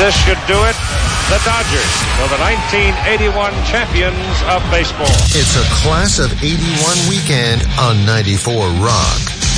this should do it. The Dodgers are the 1981 champions of baseball. It's a Class of 81 weekend on 94 Rock.